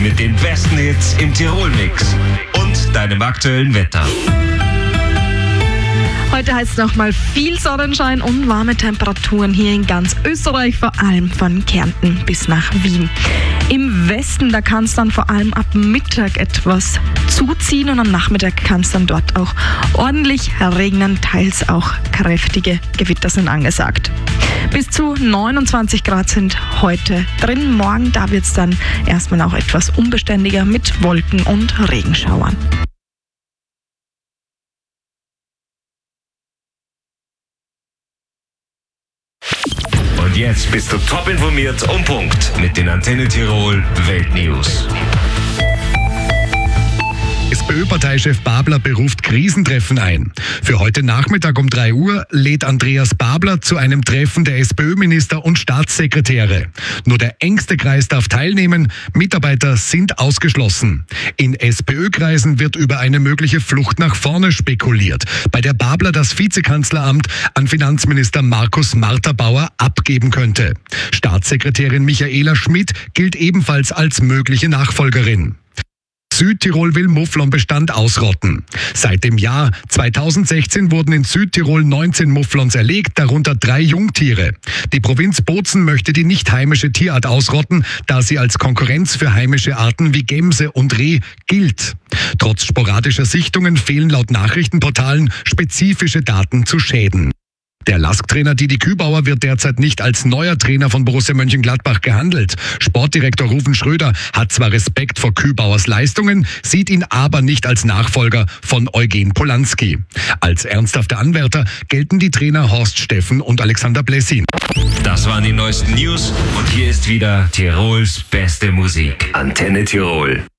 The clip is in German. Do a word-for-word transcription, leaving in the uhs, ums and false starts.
mit den besten Hits im Tirol-Mix und deinem aktuellen Wetter. Heute heißt es nochmal viel Sonnenschein und warme Temperaturen hier in ganz Österreich, vor allem von Kärnten bis nach Wien. Im Westen, da kann es dann vor allem ab Mittag etwas zuziehen und am Nachmittag kann es dann dort auch ordentlich regnen, teils auch kräftige Gewitter sind angesagt. Bis zu neunundzwanzig Grad sind heute drin. Morgen, da wird es dann erstmal auch etwas unbeständiger mit Wolken und Regenschauern. Und jetzt bist du top informiert und Punkt mit den Antenne Tirol Weltnews. SPÖ-Parteichef Babler beruft Krisentreffen ein. Für heute Nachmittag um drei Uhr lädt Andreas Babler zu einem Treffen der SPÖ-Minister und Staatssekretäre. Nur der engste Kreis darf teilnehmen, Mitarbeiter sind ausgeschlossen. In SPÖ-Kreisen wird über eine mögliche Flucht nach vorne spekuliert, bei der Babler das Vizekanzleramt an Finanzminister Markus Marter-Bauer abgeben könnte. Staatssekretärin Michaela Schmidt gilt ebenfalls als mögliche Nachfolgerin. Südtirol will Mufflonbestand ausrotten. Seit dem Jahr zweitausendsechzehn wurden in Südtirol neunzehn Mufflons erlegt, darunter drei Jungtiere. Die Provinz Bozen möchte die nicht heimische Tierart ausrotten, da sie als Konkurrenz für heimische Arten wie Gämse und Reh gilt. Trotz sporadischer Sichtungen fehlen laut Nachrichtenportalen spezifische Daten zu Schäden. Der L A S K-Trainer Didi Kübauer wird derzeit nicht als neuer Trainer von Borussia Mönchengladbach gehandelt. Sportdirektor Rufen Schröder hat zwar Respekt vor Kübauers Leistungen, sieht ihn aber nicht als Nachfolger von Eugen Polanski. Als ernsthafte Anwärter gelten die Trainer Horst Steffen und Alexander Blessin. Das waren die neuesten News und hier ist wieder Tirols beste Musik. Antenne Tirol.